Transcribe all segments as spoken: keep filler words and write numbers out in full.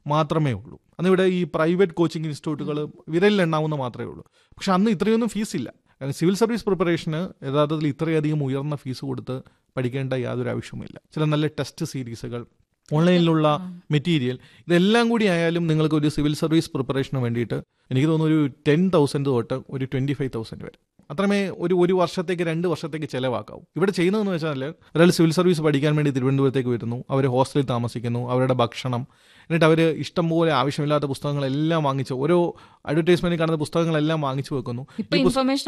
മാത്രമേ ഉള്ളൂ. അന്ന് ഇവിടെ ഈ പ്രൈവറ്റ് കോച്ചിങ് ഇൻസ്റ്റിറ്റ്യൂട്ടുകൾ വിരലിലെണ്ണാവുന്ന മാത്രമേ ഉള്ളൂ. പക്ഷെ അന്ന് ഇത്രയൊന്നും ഫീസില്ല. സിവിൽ സർവീസ് പ്രിപ്പറേഷന് യഥാർത്ഥത്തിൽ ഇത്രയധികം ഉയർന്ന ഫീസ് കൊടുത്ത് പഠിക്കേണ്ട യാതൊരു ആവശ്യവുമില്ല. ചില നല്ല ടെസ്റ്റ് സീരീസുകൾ, ഓൺലൈനിലുള്ള മെറ്റീരിയൽ, ഇതെല്ലാം കൂടി ആയാലും നിങ്ങൾക്ക് ഒരു സിവിൽ സർവീസ് പ്രിപ്പറേഷന് വേണ്ടിയിട്ട് എനിക്ക് തോന്നുന്നു ഒരു ടെൻ തൗസൻഡ് തൊട്ട് ഒരു ട്വൻറ്റി ഫൈവ് തൗസൻഡ് വരെ അത്രമേ ഒരു ഒരു വർഷത്തേക്ക് രണ്ട് വർഷത്തേക്ക് ചിലവാക്കാവും. ഇവിടെ ചെയ്യുന്നതെന്ന് വെച്ചാൽ ഒരാൾ സിവിൽ സർവീസ് പഠിക്കാൻ വേണ്ടി തിരുവനന്തപുരത്തേക്ക് വരുന്നു, അവർ ഹോസ്റ്റലിൽ താമസിക്കുന്നു, അവരുടെ ഭക്ഷണം, എന്നിട്ട് അവർ ഇഷ്ടംപോലെ ആവശ്യമില്ലാത്ത പുസ്തകങ്ങളെല്ലാം വാങ്ങിച്ച്, ഓരോ അഡ്വർടൈസ്മെന്റിൽ കാണുന്ന പുസ്തകങ്ങളെല്ലാം വാങ്ങിച്ചു വെക്കുന്നു. ഇപ്പൊ ഇൻഫർമേഷൻ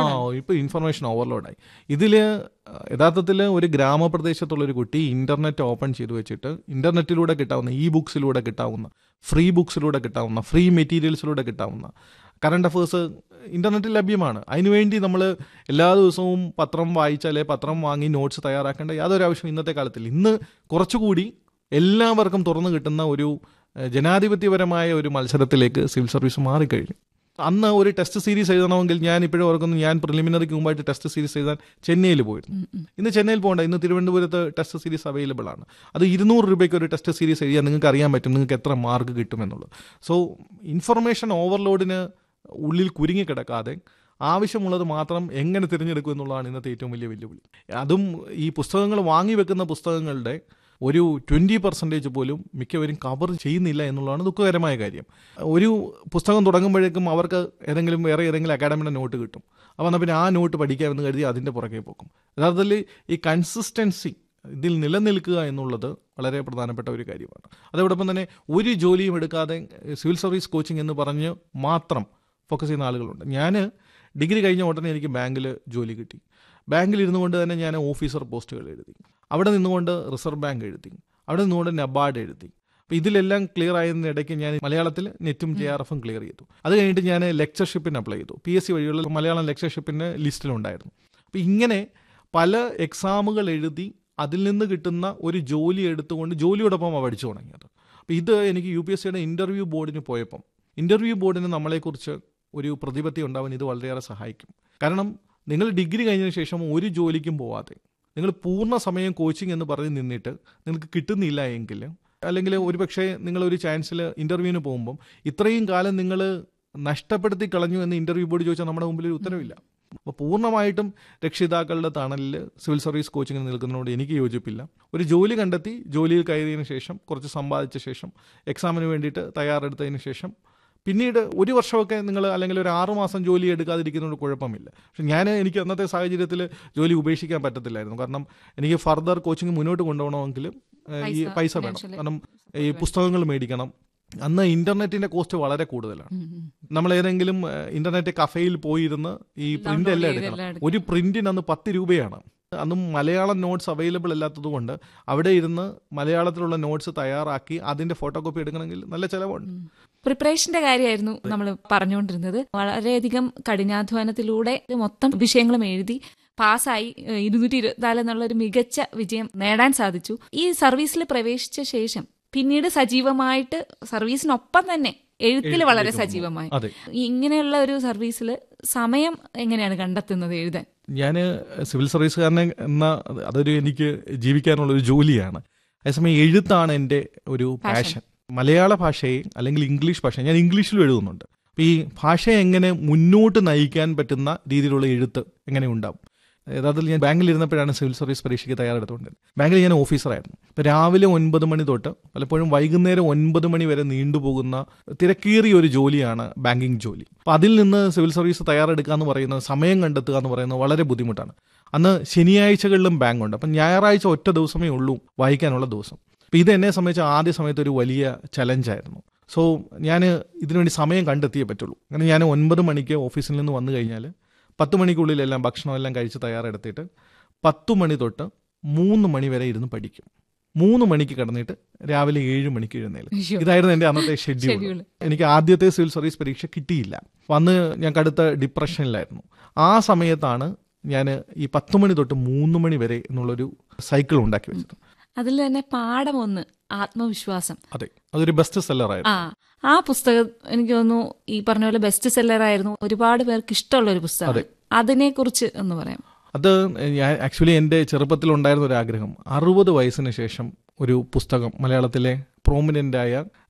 ഓവർലോഡായി. ഇതിൽ യഥാർത്ഥത്തിൽ ഒരു ഗ്രാമപ്രദേശത്തുള്ളൊരു കുട്ടി ഇന്റർനെറ്റ് ഓപ്പൺ ചെയ്ത് വെച്ചിട്ട് ഇന്റർനെറ്റിലൂടെ കിട്ടാവുന്ന, ഇ ബുക്സിലൂടെ കിട്ടാവുന്ന, ഫ്രീ ബുക്സിലൂടെ കിട്ടാവുന്ന, ഫ്രീ മെറ്റീരിയൽസിലൂടെ കിട്ടാവുന്ന കറണ്ട് അഫേഴ്സ് ഇന്റർനെറ്റിൽ ലഭ്യമാണ്. അതിനുവേണ്ടി നമ്മൾ എല്ലാ ദിവസവും പത്രം വായിച്ചാലേ പത്രം വാങ്ങി നോട്ട്സ് തയ്യാറാക്കേണ്ട യാതൊരു ആവശ്യം ഇന്നത്തെ കാലത്തിൽ. ഇന്ന് കുറച്ചുകൂടി എല്ലാവർക്കും തുറന്നു കിട്ടുന്ന ഒരു ജനാധിപത്യപരമായ ഒരു മത്സരത്തിലേക്ക് സിവിൽ സർവീസ് മാറിക്കഴിഞ്ഞു. അന്ന് ഒരു ടെസ്റ്റ് സീരീസ് എഴുതണമെങ്കിൽ ഞാൻ ഇപ്പോഴും ഓർക്കുന്നു, ഞാൻ പ്രിലിമിനറിക്ക് മുമ്പായിട്ട് ടെസ്റ്റ് സീരീസ് എഴുതാൻ ചെന്നൈയിൽ പോയിരുന്നു. ഇന്ന് ചെന്നൈയിൽ പോകണ്ട, ഇന്ന് തിരുവനന്തപുരത്ത് ടെസ്റ്റ് സീരീസ് അവൈലബിൾ ആണ്. അത് ഇരുന്നൂറ് രൂപയ്ക്ക് ഒരു ടെസ്റ്റ് സീരീസ് എഴുതിയാൽ നിങ്ങൾക്ക് അറിയാൻ പറ്റും നിങ്ങൾക്ക് എത്ര മാർക്ക് കിട്ടുമെന്നുള്ളത്. സോ ഇൻഫർമേഷൻ ഓവർലോഡിന് ഉള്ളിൽ കുരുങ്ങിക്കിടക്കാതെ ആവശ്യമുള്ളത് മാത്രം എങ്ങനെ തിരഞ്ഞെടുക്കും എന്നുള്ളതാണ് ഇന്നത്തെ ഏറ്റവും വലിയ വെല്ലുവിളി. അതും ഈ പുസ്തകങ്ങൾ വാങ്ങി വെക്കുന്ന പുസ്തകങ്ങളുടെ ഒരു ട്വൻറ്റി പെർസെൻറ്റേജ് പോലും മിക്കവരും കവർ ചെയ്യുന്നില്ല എന്നുള്ളതാണ് ദുഃഖകരമായ കാര്യം. ഒരു പുസ്തകം തുടങ്ങുമ്പോഴേക്കും അവർക്ക് ഏതെങ്കിലും വേറെ ഏതെങ്കിലും അക്കാഡമിയുടെ നോട്ട് കിട്ടും. അപ്പോൾ എന്നാൽ പിന്നെ ആ നോട്ട് പഠിക്കാമെന്ന് കരുതി അതിൻ്റെ പുറകെ പോകും. യഥാർത്ഥത്തിൽ ഈ കൺസിസ്റ്റൻസി ഇതിൽ നിലനിൽക്കുക എന്നുള്ളത് വളരെ പ്രധാനപ്പെട്ട ഒരു കാര്യമാണ്. അതോടൊപ്പം തന്നെ ഒരു ജോലിയും എടുക്കാതെ സിവിൽ സർവീസ് കോച്ചിങ് എന്ന് പറഞ്ഞ് മാത്രം ഫോക്കസ് ചെയ്യുന്ന ആളുകളുണ്ട്. ഞാൻ ഡിഗ്രി കഴിഞ്ഞ ഉടനെ എനിക്ക് ബാങ്കിൽ ജോലി കിട്ടി. ബാങ്കിൽ ഇരുന്നു കൊണ്ട് തന്നെ ഞാൻ ഓഫീസർ പോസ്റ്റുകൾ എഴുതി, അവിടെ നിന്നുകൊണ്ട് റിസർവ് ബാങ്ക് എഴുതി, അവിടെ നിന്നുകൊണ്ട് നബാർഡ് എഴുതി. അപ്പോൾ ഇതിലെല്ലാം ക്ലിയർ ആയതിനിടയ്ക്ക് ഞാൻ മലയാളത്തിൽ നെറ്റും ജെ ആർ എഫും ക്ലിയർ ചെയ്തു. അത് കഴിഞ്ഞിട്ട് ഞാൻ ലെക്ചർഷിപ്പിന് അപ്ലൈ ചെയ്തു. പി എസ് സി വഴിയുള്ള മലയാളം ലെക്ചർഷിപ്പിൻ്റെ ലിസ്റ്റിലുണ്ടായിരുന്നു. അപ്പോൾ ഇങ്ങനെ പല എക്സാമുകൾ എഴുതി അതിൽ നിന്ന് കിട്ടുന്ന ഒരു ജോലി എടുത്തുകൊണ്ട് ജോലിയോടൊപ്പം പഠിച്ചു തുടങ്ങിയത്. അപ്പോൾ ഇത് എനിക്ക് യു പി എസ് സിയുടെ ഇൻ്റർവ്യൂ ബോർഡിന് പോയപ്പം ഇൻ്റർവ്യൂ ബോർഡിന് നമ്മളെക്കുറിച്ച് ഒരു പ്രതിപത്തി ഉണ്ടാവാൻ ഇത് വളരെയേറെ സഹായിക്കും. കാരണം നിങ്ങൾ ഡിഗ്രി കഴിഞ്ഞതിന് ശേഷം ഒരു ജോലിക്കും പോവാതെ നിങ്ങൾ പൂർണ്ണ സമയം കോച്ചിങ് എന്ന് പറഞ്ഞ് നിന്നിട്ട് നിങ്ങൾക്ക് കിട്ടുന്നില്ല എങ്കിൽ, അല്ലെങ്കിൽ ഒരുപക്ഷെ നിങ്ങളൊരു ചാൻസിൽ ഇൻ്റർവ്യൂവിന് പോകുമ്പം ഇത്രയും കാലം നിങ്ങൾ നഷ്ടപ്പെടുത്തി കളഞ്ഞു എന്ന് ഇൻ്റർവ്യൂ ബോർഡ് ചോദിച്ചാൽ നമ്മുടെ മുമ്പിൽ ഒരു ഉത്തരവില്ല. അപ്പോൾ പൂർണ്ണമായിട്ടും രക്ഷിതാക്കളുടെ തണലിൽ സിവിൽ സർവീസ് കോച്ചിങ്ങിന് നിൽക്കുന്നതിനോട് എനിക്ക് യോജിപ്പില്ല. ഒരു ജോലി കണ്ടെത്തി ജോലിയിൽ കയറിയതിന് ശേഷം കുറച്ച് സമ്പാദിച്ച ശേഷം എക്സാമിന് വേണ്ടിയിട്ട് തയ്യാറെടുത്തതിന് ശേഷം പിന്നീട് ഒരു വർഷമൊക്കെ നിങ്ങൾ അല്ലെങ്കിൽ ഒരു ആറുമാസം ജോലി എടുക്കാതിരിക്കുന്നതുകൊണ്ട് കുഴപ്പമില്ല. പക്ഷെ ഞാൻ എനിക്ക് അന്നത്തെ സാഹചര്യത്തിൽ ജോലി ഉപേക്ഷിക്കാൻ പറ്റത്തില്ലായിരുന്നു. കാരണം എനിക്ക് ഫർദർ കോച്ചിങ് മുന്നോട്ട് കൊണ്ടുപോകണമെങ്കിൽ ഈ പൈസ വേണം. കാരണം ഈ പുസ്തകങ്ങൾ മേടിക്കണം. അന്ന് ഇന്റർനെറ്റിന്റെ കോസ്റ്റ് വളരെ കൂടുതലാണ്. നമ്മൾ ഏതെങ്കിലും ഇന്റർനെറ്റ് കഫേയിൽ പോയിരുന്ന് ഈ പ്രിന്റ് എല്ലാം എടുക്കണം. ഒരു പ്രിന്റിന് അന്ന് പത്ത് രൂപയാണ്. അന്നും മലയാളം നോട്ട്സ് അവൈലബിൾ അല്ലാത്തത് കൊണ്ട് അവിടെ ഇരുന്ന് മലയാളത്തിലുള്ള നോട്ട്സ് തയ്യാറാക്കി അതിന്റെ ഫോട്ടോ കോപ്പി എടുക്കണമെങ്കിൽ നല്ല ചിലവുണ്ട്. പ്രിപ്പറേഷന്റെ കാര്യമായിരുന്നു നമ്മൾ പറഞ്ഞുകൊണ്ടിരുന്നത്. വളരെയധികം കഠിനാധ്വാനത്തിലൂടെ മൊത്തം വിഷയങ്ങളും എഴുതി പാസ്സായി ഇരുന്നൂറ്റി ഇരുപത്തിനാല് എന്നുള്ള ഒരു മികച്ച വിജയം നേടാൻ സാധിച്ചു. ഈ സർവീസിൽ പ്രവേശിച്ച ശേഷം പിന്നീട് സജീവമായിട്ട് സർവീസിനൊപ്പം തന്നെ എഴുത്തിൽ വളരെ സജീവമായി. ഇങ്ങനെയുള്ള ഒരു സർവീസിൽ സമയം എങ്ങനെയാണ് കണ്ടെത്തുന്നത് എഴുതാൻ? ഞാൻ സിവിൽ സർവീസുകാരനെ എന്ന അതൊരു എനിക്ക് ജീവിക്കാനുള്ള ഒരു ജോലിയാണ്. അതേസമയം എഴുത്താണ് എൻ്റെ ഒരു പാഷൻ. മലയാള ഭാഷയെ അല്ലെങ്കിൽ ഇംഗ്ലീഷ് ഭാഷ, ഞാൻ ഇംഗ്ലീഷിലും എഴുതുന്നുണ്ട്. അപ്പോൾ ഈ ഭാഷയെ എങ്ങനെ മുന്നോട്ട് നയിക്കാൻ പറ്റുന്ന രീതിയിലുള്ള എഴുത്ത് എങ്ങനെ ഉണ്ടാവും? യഥാർത്ഥത്തിൽ ഞാൻ ബാങ്കിൽ ഇരുന്നപ്പോഴാണ് സിവിൽ സർവീസ് പരീക്ഷയ്ക്ക് തയ്യാറെടുത്തുകൊണ്ടിരുന്നത്. ബാങ്കിൽ ഞാൻ ഓഫീസറായിരുന്നു. ഇപ്പോൾ രാവിലെ ഒൻപത് മണി തൊട്ട് പലപ്പോഴും വൈകുന്നേരം ഒൻപത് മണി വരെ നീണ്ടുപോകുന്ന തിരക്കേറിയ ഒരു ജോലിയാണ് ബാങ്കിങ് ജോലി. അപ്പോൾ അതിൽ നിന്ന് സിവിൽ സർവീസ് തയ്യാറെടുക്കുക എന്ന് പറയുന്നത്, സമയം കണ്ടെത്തുക എന്ന് പറയുന്നത് വളരെ ബുദ്ധിമുട്ടാണ്. അന്ന് ശനിയാഴ്ചകളിലും ബാങ്കുണ്ട്. അപ്പം ഞായറാഴ്ച ഒറ്റ ദിവസമേ ഉള്ളൂ വായിക്കാനുള്ള ദിവസം. അപ്പോൾ ഇത് എന്നെ സംബന്ധിച്ച് ആദ്യ സമയത്ത് ഒരു വലിയ ചലഞ്ചായിരുന്നു. സോ ഞാൻ ഇതിനുവേണ്ടി സമയം കണ്ടെത്തിയേ പറ്റുള്ളൂ. അങ്ങനെ ഞാൻ ഒൻപത് മണിക്ക് ഓഫീസിൽ നിന്ന് വന്നു കഴിഞ്ഞാൽ പത്ത് മണിക്കുള്ളിലെല്ലാം ഭക്ഷണമെല്ലാം കഴിച്ച് തയ്യാറെടുത്തിട്ട് പത്തു മണി തൊട്ട് മൂന്ന് മണി വരെ ഇരുന്ന് പഠിക്കും. മൂന്ന് മണിക്ക് കിടന്നിട്ട് രാവിലെ ഏഴ് മണിക്ക് എഴുന്നേലും. ഇതായിരുന്നു എൻ്റെ അന്നത്തെ ഷെഡ്യൂൾ. എനിക്ക് ആദ്യത്തെ സിവിൽ സർവീസ് പരീക്ഷ കിട്ടിയില്ല. വന്ന് ഞാൻ കടുത്ത ഡിപ്രഷനിലായിരുന്നു. ആ സമയത്താണ് ഞാൻ ഈ പത്ത് മണി തൊട്ട് മൂന്ന് മണി വരെ എന്നുള്ളൊരു സൈക്കിൾ ഉണ്ടാക്കി വെച്ചത്. അതിൽ തന്നെ പാഠം ഒന്ന്, ആത്മവിശ്വാസം. അതെ, അതൊരു ബെസ്റ്റ് സെല്ലറായിരുന്നു. ആ പുസ്തകം എനിക്ക് തോന്നുന്നു ഈ പറഞ്ഞ പോലെ ബെസ്റ്റ് സെല്ലർ ആയിരുന്നു. ഒരുപാട് പേർക്ക് ഇഷ്ടമുള്ള ഒരു പുസ്തകം. അതിനെ കുറിച്ച് ഒന്ന് പറയാം. അത് ഞാൻ ആക്ച്വലി എൻ്റെ ചെറുപ്പത്തിൽ ഉണ്ടായിരുന്ന ഒരു ആഗ്രഹം, അറുപത് വയസ്സിന് ശേഷം ഒരു പുസ്തകം, മലയാളത്തിലെ പ്രോമിനൻ്റായ